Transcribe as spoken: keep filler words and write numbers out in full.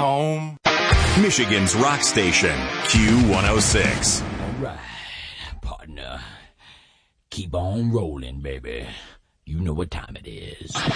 home. Michigan's rock station, Q one oh six. All right, partner. Keep on rolling, baby. You know what time it is.